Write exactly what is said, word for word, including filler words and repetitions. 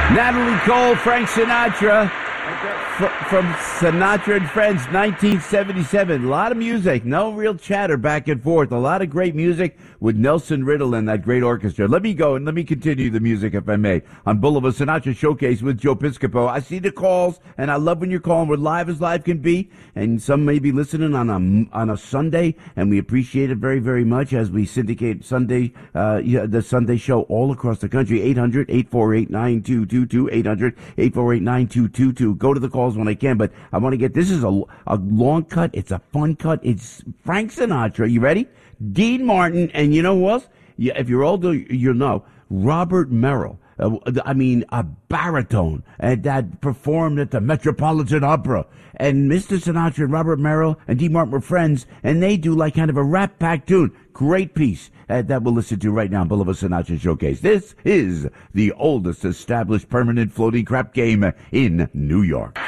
Natalie Cole, Frank Sinatra, fr- from Sinatra and Friends, nineteen seventy-seven. A lot of music, no real chatter back and forth. A lot of great music with Nelson Riddle and that great orchestra. Let me go and let me continue the music, if I may, on Boulevard Sinatra Showcase with Joe Piscopo. I see the calls, and I love when you're calling. We're live as live can be, and some may be listening on a, on a Sunday, and we appreciate it very, very much as we syndicate Sunday, uh, yeah, the Sunday show all across the country. eight hundred, eight four eight, nine two two two, eight hundred, eight four eight, nine two two two. Go to the calls when I can, but I want to get, this is a, a long cut. It's a fun cut. It's Frank Sinatra. You ready? Dean Martin, and you know who else? Yeah, if you're older, you'll know. Robert Merrill. Uh, I mean, a baritone uh, that performed at the Metropolitan Opera. And Mister Sinatra and Robert Merrill and Dean Martin were friends, and they do like kind of a rap-packed tune. Great piece uh, that we'll listen to right now on Boulevard Sinatra Showcase. This is the oldest established permanent floating crap game in New York.